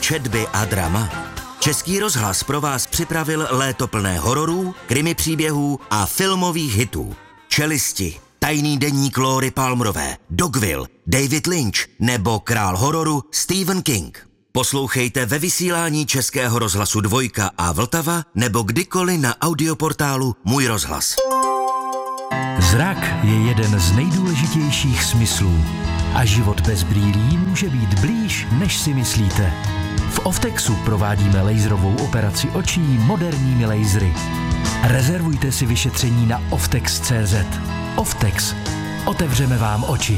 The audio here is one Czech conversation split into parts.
četby a drama? Český rozhlas pro vás připravil léto plné hororů, krimi příběhů a filmových hitů. Čelisti, Tajný deník Lóry Palmerové, Dogville, David Lynch nebo král hororu Stephen King. Poslouchejte ve vysílání Českého rozhlasu Dvojka a Vltava nebo kdykoliv na audioportálu Můj rozhlas. Zrak je jeden z nejdůležitějších smyslů a život bez brýlí může být blíž, než si myslíte. V Oftexu provádíme laserovou operaci očí moderními lasery. Rezervujte si vyšetření na oftex.cz. Oftex. Otevřeme vám oči.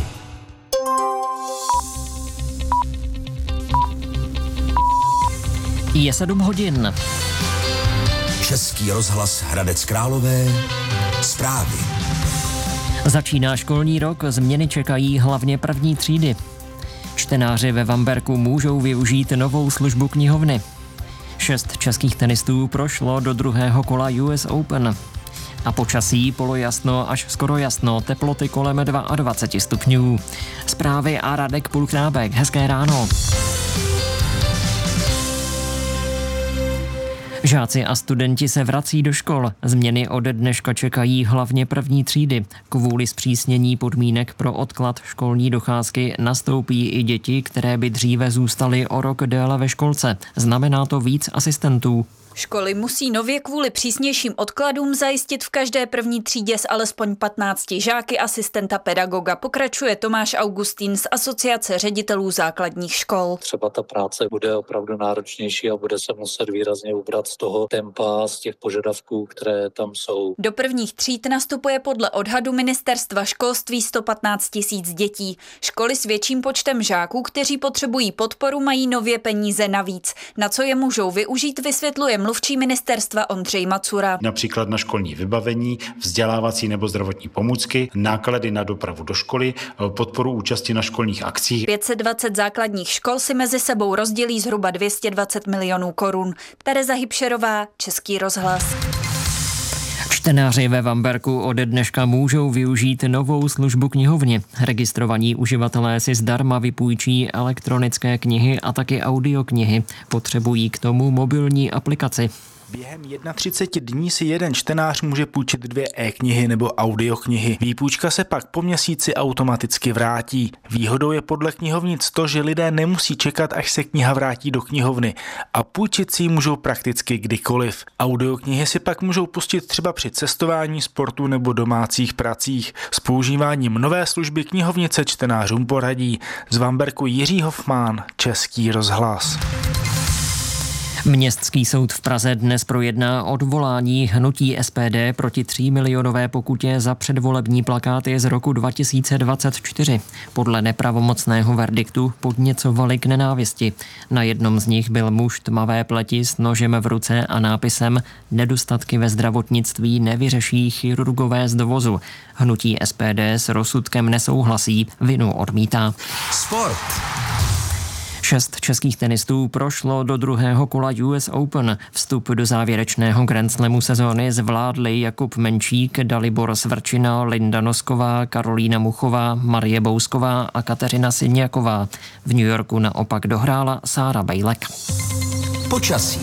Je 7 hodin. Český rozhlas Hradec Králové. Zprávy. Začíná školní rok, změny čekají hlavně první třídy. Čtenáři ve Vamberku můžou využít novou službu knihovny. 6 českých tenistů prošlo do druhého kola US Open. A počasí polojasno až skoro jasno, teploty kolem 22 stupňů. Zprávy a Radek Pulknábek. Hezké ráno. Žáci a studenti se vrací do škol. Změny ode dneška čekají hlavně první třídy. Kvůli zpřísnění podmínek pro odklad školní docházky nastoupí i děti, které by dříve zůstaly o rok déle ve školce. Znamená to víc asistentů. Školy musí nově kvůli přísnějším odkladům zajistit v každé první třídě s alespoň 15 žáky asistenta pedagoga. Pokračuje Tomáš Augustín z Asociace ředitelů základních škol. Třeba ta práce bude opravdu náročnější a bude se muset výrazně ubrat z toho tempa, z těch požadavků, které tam jsou. Do prvních tříd nastupuje podle odhadu Ministerstva školství 115 000 dětí. Školy s větším počtem žáků, kteří potřebují podporu, mají nově peníze navíc. Na co je můžou využít, vysvětluje mluvčí ministerstva Ondřej Macura. Například na školní vybavení, vzdělávací nebo zdravotní pomůcky, náklady na dopravu do školy, podporu účasti na školních akcích. 520 základních škol si mezi sebou rozdělí zhruba 220 milionů korun. Tereza Hybšerová, Český rozhlas. Čtenáři ve Vamberku ode dneška můžou využít novou službu knihovny. Registrovaní uživatelé si zdarma vypůjčí elektronické knihy a taky audioknihy. Potřebují k tomu mobilní aplikaci. Během 31 dní si jeden čtenář může půjčit 2 e-knihy nebo audioknihy. Výpůjčka se pak po měsíci automaticky vrátí. Výhodou je podle knihovnic to, že lidé nemusí čekat, až se kniha vrátí do knihovny a půjčit si ji můžou prakticky kdykoliv. Audioknihy si pak můžou pustit třeba při cestování, sportu nebo domácích pracích. S používáním nové služby knihovnice čtenářům poradí. Z Vamberku Jiří Hofmann, Český rozhlas. Městský soud v Praze dnes projedná odvolání hnutí SPD proti 3 milionové pokutě za předvolební plakáty z roku 2024. Podle nepravomocného verdiktu podněcovali k nenávisti. Na jednom z nich byl muž tmavé pleti s nožem v ruce a nápisem "Nedostatky ve zdravotnictví nevyřeší chirurgové z dovozu". Hnutí SPD s rozsudkem nesouhlasí, vinu odmítá. Sport. 6 českých tenistů prošlo do druhého kola US Open. Vstup do závěrečného Grand Slamu sezóny zvládli Jakub Menčík, Dalibor Svrčina, Linda Nosková, Karolína Muchová, Marie Bousková a Kateřina Siniaková. V New Yorku naopak dohrála Sára Bejlek. Počasí.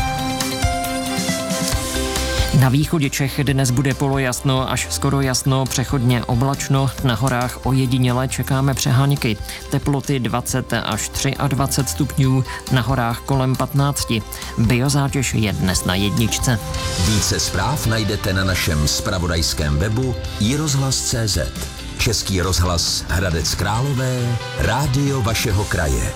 Na východě Čech dnes bude polojasno až skoro jasno, přechodně oblačno. Na horách ojediněle čekáme přeháňky. Teploty 20 až 23 stupňů, na horách kolem 15. Biozátěž je dnes na 1. Více zpráv najdete na našem zpravodajském webu iRozhlas.cz. Český rozhlas Hradec Králové, rádio vašeho kraje.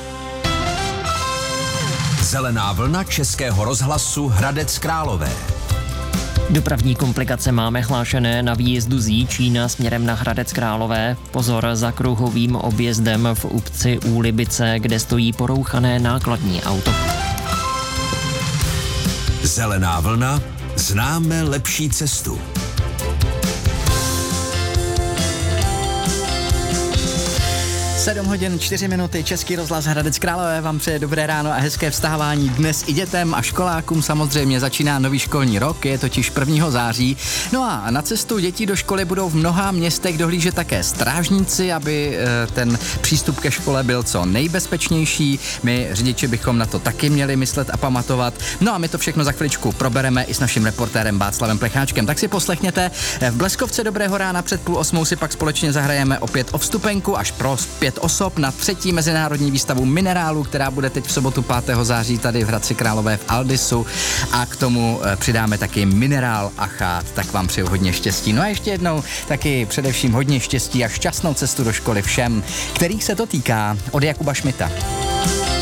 Zelená vlna Českého rozhlasu Hradec Králové. Dopravní komplikace máme hlášené na výjezdu z Jíčína směrem na Hradec Králové. Pozor za kruhovým objezdem v Úpci u Libice, kde stojí porouchané nákladní auto. Zelená vlna, známe lepší cestu. 7 hodin 4 minuty, Český rozhlas Hradec Králové vám přeje dobré ráno a hezké vstávání dnes i dětem a školákům. Samozřejmě začíná nový školní rok, je totiž 1. září. No a na cestu dětí do školy budou v mnoha městech dohlížet také strážníci, aby ten přístup ke škole byl co nejbezpečnější. My řidiči bychom na to taky měli myslet a pamatovat. No a my to všechno za chviličku probereme i s naším reportérem Václavem Plecháčkem. Tak si poslechněte. V Bleskovce dobrého rána před 7:30 si pak společně zahrajeme opět o vstupenku až pro 5 osob na 3. mezinárodní výstavu minerálů, která bude teď v sobotu 5. září tady v Hradci Králové v Aldisu, a k tomu přidáme taky minerál Achát, tak vám přeju hodně štěstí. No a ještě jednou taky především hodně štěstí a šťastnou cestu do školy všem, kterých se to týká, od Jakuba Šmita.